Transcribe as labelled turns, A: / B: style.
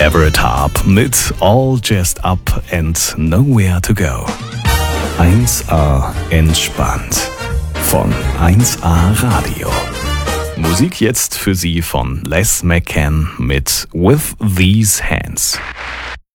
A: Everett mit All Jazzed Up and Nowhere to Go. 1A entspannt von 1A Radio. Musik jetzt für Sie von Les McCann mit With These Hands.